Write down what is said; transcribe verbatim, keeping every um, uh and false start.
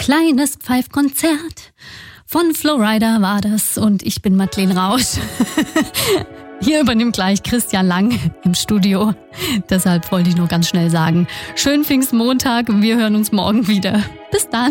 Kleines Pfeifkonzert von Flowrider war das und ich bin Madeleine Rausch. Hier übernimmt gleich Christian Lang im Studio. Deshalb wollte ich nur ganz schnell sagen, schönen Pfingstmontag, wir hören uns morgen wieder. Bis dann.